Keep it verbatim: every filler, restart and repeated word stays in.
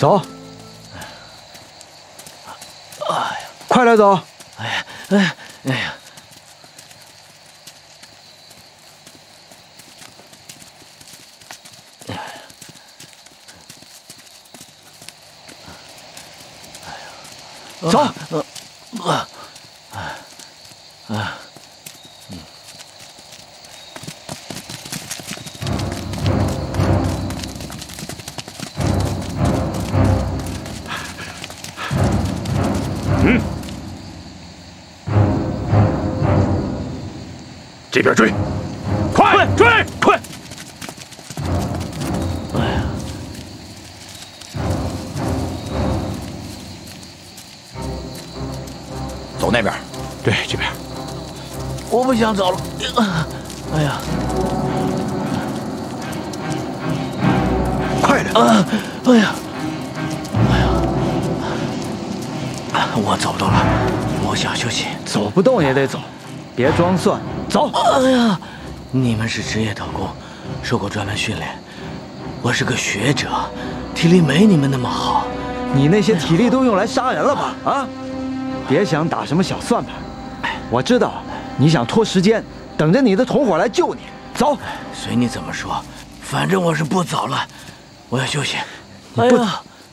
走。 哎呀， 快点走！ 哎呀，哎呀，哎呀！ 走。 呃，啊，啊，嗯。 嗯，这边追，快追，快！ 哎呀， 走那边，对，这边。 我不想走了。哎呀， 快点！ 啊，哎呀，哎呀，我走不动了，我想休息。 走不动也得走，别装蒜，走！ 哎呀，你们是职业特工，受过专门训练，我是个学者，体力没你们那么好。 你那些体力都用来杀人了吧？啊！别想打什么小算盘。我知道你想拖时间，等着你的同伙来救你。走， 随你怎么说，反正我是不走了，我要休息。 你不哎呀